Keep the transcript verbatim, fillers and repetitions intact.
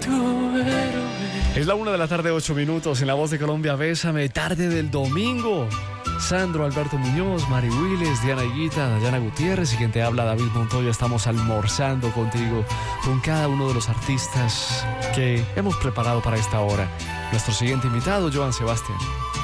tu héroe. Es la una de la tarde, ocho minutos. En La Voz de Colombia, Bésame, tarde del domingo. Sandro Alberto Muñoz, Mari Willes, Diana Higuita, Dayana Gutiérrez y quien te habla, David Montoya. Estamos almorzando contigo, con cada uno de los artistas que hemos preparado para esta hora. Nuestro siguiente invitado, Joan Sebastián.